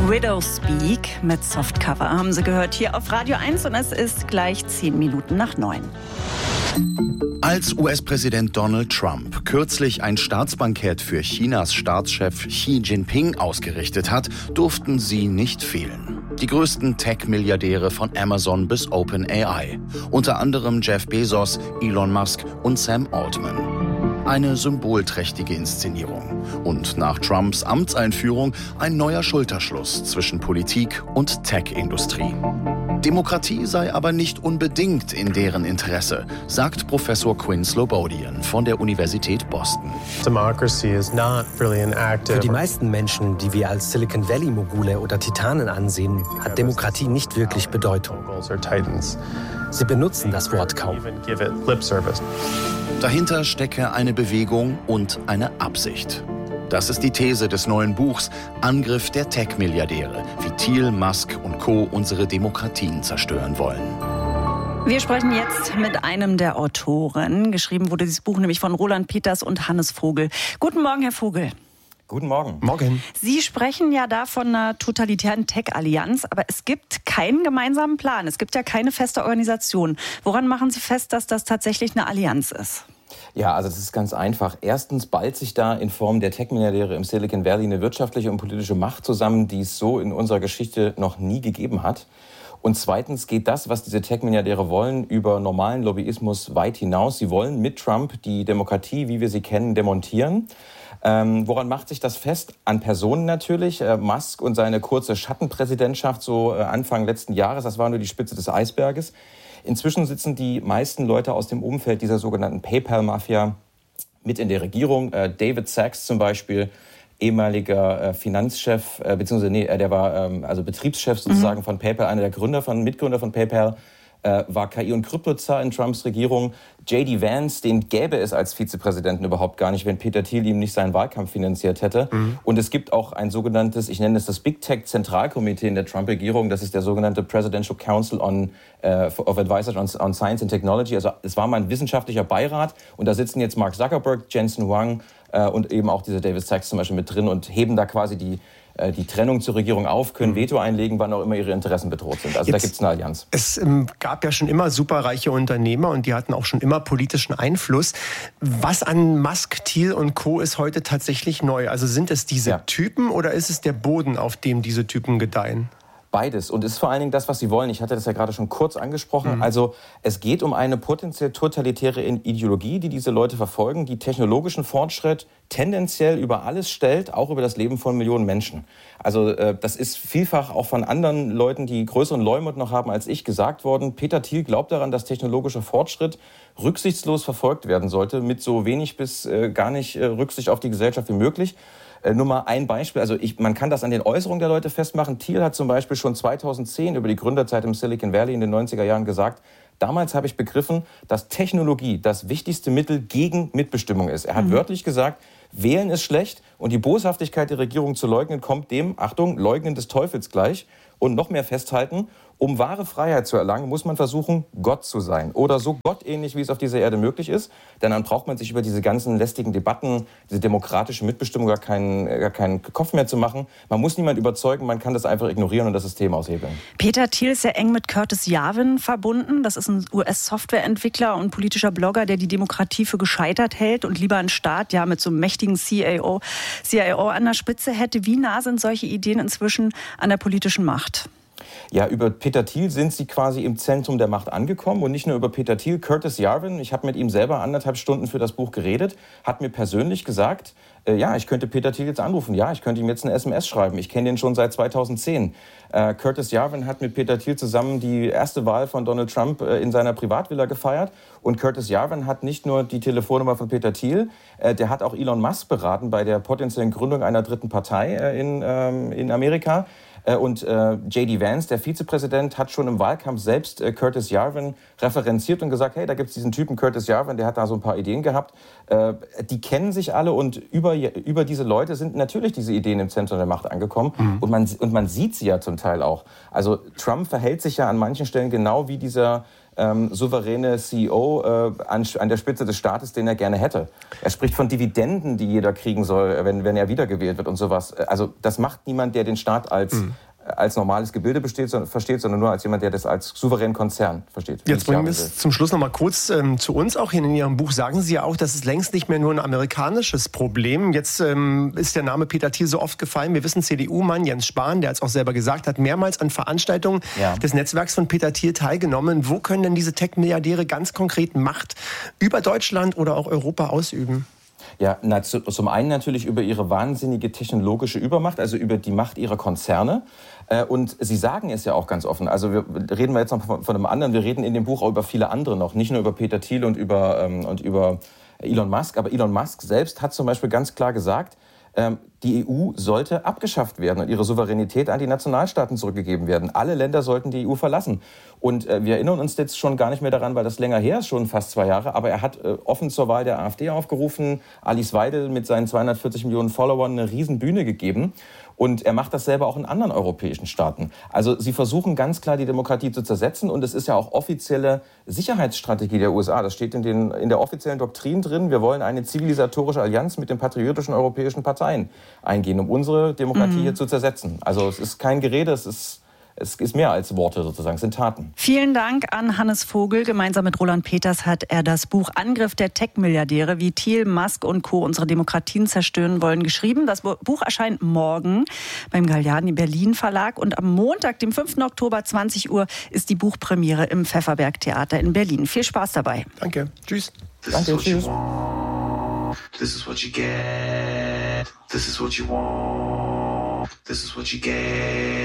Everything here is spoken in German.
Widow Speak mit Softcover haben Sie gehört hier auf Radio 1 und es ist gleich 10 Minuten nach 9. Als US-Präsident Donald Trump kürzlich ein Staatsbankett für Chinas Staatschef Xi Jinping ausgerichtet hat, durften sie nicht fehlen. Die größten Tech-Milliardäre von Amazon bis OpenAI. Unter anderem Jeff Bezos, Elon Musk und Sam Altman. Eine symbolträchtige Inszenierung. Und nach Trumps Amtseinführung ein neuer Schulterschluss zwischen Politik und Tech-Industrie. Demokratie sei aber nicht unbedingt in deren Interesse, sagt Professor Quinn Slobodian von der Universität Boston. Für die meisten Menschen, die wir als Silicon Valley-Mogule oder Titanen ansehen, hat Demokratie nicht wirklich Bedeutung. Sie benutzen das Wort kaum. Dahinter stecke eine Bewegung und eine Absicht. Das ist die These des neuen Buchs Angriff der Tech-Milliardäre, wie Thiel, Musk und Co. unsere Demokratien zerstören wollen. Wir sprechen jetzt mit einem der Autoren. Geschrieben wurde dieses Buch nämlich von Roland Peters und Hannes Vogel. Guten Morgen, Herr Vogel. Guten Morgen. Morgen. Sie sprechen ja da von einer totalitären Tech-Allianz, aber es gibt keinen gemeinsamen Plan. Es gibt ja keine feste Organisation. Woran machen Sie fest, dass das tatsächlich eine Allianz ist? Ja, also das ist ganz einfach. Erstens ballt sich da in Form der Tech-Milliardäre im Silicon Valley eine wirtschaftliche und politische Macht zusammen, die es so in unserer Geschichte noch nie gegeben hat. Und zweitens geht das, was diese Tech-Milliardäre wollen, über normalen Lobbyismus weit hinaus. Sie wollen mit Trump die Demokratie, wie wir sie kennen, demontieren. Woran macht sich das fest? An Personen natürlich. Musk und seine kurze Schattenpräsidentschaft so Anfang letzten Jahres, das war nur die Spitze des Eisberges. Inzwischen sitzen die meisten Leute aus dem Umfeld dieser sogenannten PayPal-Mafia mit in der Regierung. David Sachs zum Beispiel, ehemaliger Finanzchef, der war Betriebschef sozusagen von PayPal, einer der Mitgründer von PayPal, war KI- und Kryptozar in Trumps Regierung. J.D. Vance, den gäbe es als Vizepräsidenten überhaupt gar nicht, wenn Peter Thiel ihm nicht seinen Wahlkampf finanziert hätte. Und es gibt auch ein sogenanntes, ich nenne es das Big Tech Zentralkomitee in der Trump-Regierung. Das ist der sogenannte Presidential Council of Advisors on Science and Technology. Also es war mal ein wissenschaftlicher Beirat und da sitzen jetzt Mark Zuckerberg, Jensen Huang und eben auch dieser David Sachs zum Beispiel mit drin und heben da quasi die Trennung zur Regierung auf, können Veto einlegen, wann auch immer ihre Interessen bedroht sind. Also jetzt, da gibt es eine Allianz. Es gab ja schon immer superreiche Unternehmer und die hatten auch schon immer politischen Einfluss. Was an Musk, Thiel und Co. ist heute tatsächlich neu? Also sind es diese Typen oder ist es der Boden, auf dem diese Typen gedeihen? Beides. Und ist vor allen Dingen das, was sie wollen. Ich hatte das ja gerade schon kurz angesprochen. Also es geht um eine potenziell totalitäre Ideologie, die diese Leute verfolgen, die technologischen Fortschritt tendenziell über alles stellt, auch über das Leben von Millionen Menschen. Also das ist vielfach auch von anderen Leuten, die größeren Leumund noch haben als ich, gesagt worden. Peter Thiel glaubt daran, dass technologischer Fortschritt rücksichtslos verfolgt werden sollte, mit so wenig bis gar nicht Rücksicht auf die Gesellschaft wie möglich. Nur mal ein Beispiel, man kann das an den Äußerungen der Leute festmachen. Thiel hat zum Beispiel schon 2010 über die Gründerzeit im Silicon Valley in den 90er Jahren gesagt, damals habe ich begriffen, dass Technologie das wichtigste Mittel gegen Mitbestimmung ist. Er hat wörtlich gesagt, wählen ist schlecht und die Boshaftigkeit der Regierung zu leugnen, kommt dem, Achtung, Leugnen des Teufels gleich. Und noch mehr festhalten, um wahre Freiheit zu erlangen, muss man versuchen, Gott zu sein. Oder so gottähnlich, wie es auf dieser Erde möglich ist. Denn dann braucht man sich über diese ganzen lästigen Debatten, diese demokratische Mitbestimmung gar keinen Kopf mehr zu machen. Man muss niemand überzeugen, man kann das einfach ignorieren und das System aushebeln. Peter Thiel ist sehr eng mit Curtis Yarvin verbunden. Das ist ein US-Softwareentwickler und politischer Blogger, der die Demokratie für gescheitert hält und lieber einen Staat mit so einem mächtigen CIO an der Spitze hätte. Wie nah sind solche Ideen inzwischen an der politischen Macht? Ja, über Peter Thiel sind sie quasi im Zentrum der Macht angekommen und nicht nur über Peter Thiel. Curtis Yarvin, ich habe mit ihm selber 1,5 Stunden für das Buch geredet, hat mir persönlich gesagt, ich könnte Peter Thiel jetzt anrufen, ich könnte ihm jetzt eine SMS schreiben, ich kenne den schon seit 2010. Curtis Yarvin hat mit Peter Thiel zusammen die erste Wahl von Donald Trump in seiner Privatvilla gefeiert und Curtis Yarvin hat nicht nur die Telefonnummer von Peter Thiel, der hat auch Elon Musk beraten bei der potenziellen Gründung einer dritten Partei in Amerika. Und J.D. Vance, der Vizepräsident, hat schon im Wahlkampf selbst Curtis Yarvin referenziert und gesagt, hey, da gibt es diesen Typen Curtis Yarvin, der hat da so ein paar Ideen gehabt. Die kennen sich alle und über diese Leute sind natürlich diese Ideen im Zentrum der Macht angekommen. Und man sieht sie ja zum Teil auch. Also Trump verhält sich ja an manchen Stellen genau wie dieser souveräne CEO an der Spitze des Staates, den er gerne hätte. Er spricht von Dividenden, die jeder kriegen soll, wenn er wiedergewählt wird und sowas. Also das macht niemand, der den Staat als normales Gebilde versteht, sondern nur als jemand, der das als souveränen Konzern versteht. Jetzt bringen wir es zum Schluss noch mal kurz zu uns auch. In Ihrem Buch sagen Sie ja auch, das ist längst nicht mehr nur ein amerikanisches Problem. Jetzt ist der Name Peter Thiel so oft gefallen. Wir wissen, CDU-Mann Jens Spahn, der es auch selber gesagt hat, mehrmals an Veranstaltungen des Netzwerks von Peter Thiel teilgenommen. Wo können denn diese Tech-Milliardäre ganz konkret Macht über Deutschland oder auch Europa ausüben? Ja, zum einen natürlich über ihre wahnsinnige technologische Übermacht, also über die Macht ihrer Konzerne. Und sie sagen es ja auch ganz offen. Also reden wir jetzt noch von einem anderen. Wir reden in dem Buch auch über viele andere noch. Nicht nur über Peter Thiel und über Elon Musk. Aber Elon Musk selbst hat zum Beispiel ganz klar gesagt, die EU sollte abgeschafft werden und ihre Souveränität an die Nationalstaaten zurückgegeben werden. Alle Länder sollten die EU verlassen. Und wir erinnern uns jetzt schon gar nicht mehr daran, weil das länger her ist, schon fast 2 Jahre. Aber er hat offen zur Wahl der AfD aufgerufen, Alice Weidel mit seinen 240 Millionen Followern eine Riesenbühne gegeben. Und er macht das selber auch in anderen europäischen Staaten. Also sie versuchen ganz klar, die Demokratie zu zersetzen. Und es ist ja auch offizielle Sicherheitsstrategie der USA. Das steht in der offiziellen Doktrin drin. Wir wollen eine zivilisatorische Allianz mit den patriotischen europäischen Parteien eingehen, um unsere Demokratie hier zu zersetzen. Also es ist kein Gerede, es ist mehr als Worte sozusagen, es sind Taten. Vielen Dank an Hannes Vogel. Gemeinsam mit Roland Peters hat er das Buch Angriff der Tech-Milliardäre, wie Thiel, Musk und Co. unsere Demokratien zerstören wollen, geschrieben. Das Buch erscheint morgen beim Galliani Berlin Verlag und am Montag, dem 5. Oktober, 20 Uhr, ist die Buchpremiere im Pfefferberg Theater in Berlin. Viel Spaß dabei. Danke. Tschüss. Danke, tschüss. This is what you get. This is what you want. This is what you get.